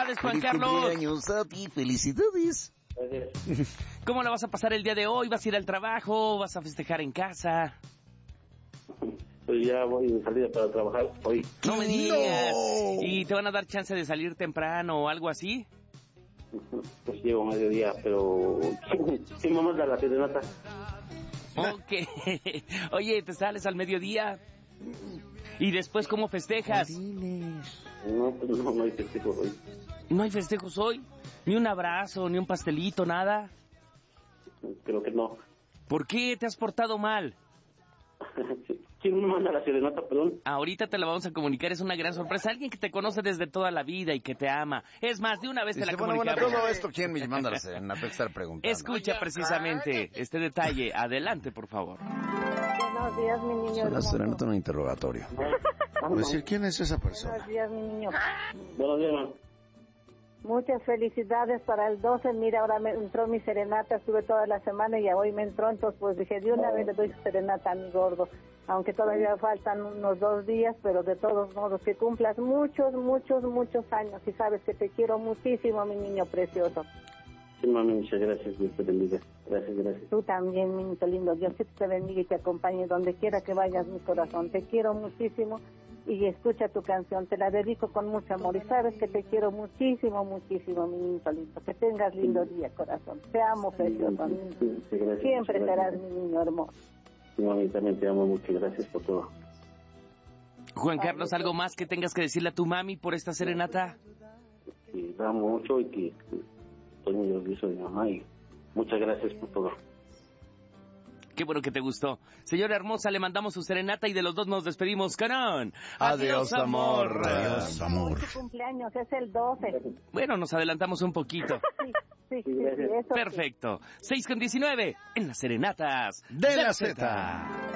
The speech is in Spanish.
felicidades, Juan Carlos. Cumpleaños a ti, felicidades. ¿Cómo la vas a pasar el día de hoy? ¿Vas a ir al trabajo? ¿Vas a festejar en casa? Pues ya voy de salida para trabajar hoy. No me digas. ¿Y te van a dar chance de salir temprano o algo así? Pues llego mediodía, pero sí me manda la serenata. Ok. Oye, ¿te sales al mediodía? ¿Y después cómo festejas? No, pues no hay festejo hoy. ¿No hay festejos hoy? ¿Ni un abrazo, ni un pastelito, nada? Creo que no. ¿Por qué te has portado mal? ¿Quién me manda la serenata, perdón? Ahorita te la vamos a comunicar, es una gran sorpresa. Alguien que te conoce desde toda la vida y que te ama. Es más, de una vez te la comunicamos. Bueno, todo esto, ¿quién me manda la serenata? Estar preguntando. Escucha precisamente este detalle. Adelante, por favor. Buenos días, mi niño. La serenata en un interrogatorio. Decir, ¿quién es esa persona? Buenos días, mi niño. Buenos días, man. Muchas felicidades para el 12. Mira, ahora me entró mi serenata, estuve toda la semana y hoy me entró, entonces pues dije, de una vez le doy su serenata a mi gordo. Aunque todavía faltan unos 2 días, pero de todos modos, que cumplas muchos, muchos, muchos años. Y sabes que te quiero muchísimo, mi niño precioso. Sí, mami, muchas gracias, Dios te bendiga. Gracias. Tú también, mi niño lindo. Dios te bendiga y te acompañe donde quiera que vayas, mi corazón. Te quiero muchísimo y escucha tu canción. Te la dedico con mucho amor. Y sabes que te quiero muchísimo, muchísimo, mi niño lindo. Que tengas lindo día, corazón. Te amo, precioso. Sí, gracias, Siempre gracias. serás mi niño hermoso. Sí, mami, también te amo mucho. Gracias por todo. Juan Carlos, ¿algo más que tengas que decirle a tu mami por esta serenata? Sí, te amo mucho y que estoy muy orgulloso de mi mamá y muchas gracias por todo. Qué bueno que te gustó. Señora hermosa, le mandamos su serenata y de los dos nos despedimos. ¡Canón! Adiós, amor. Adiós, amor. Tu cumpleaños es el 12. Bueno, nos adelantamos un poquito. Sí, gracias. eso sí. Perfecto. 6:19 en las serenatas De la Z.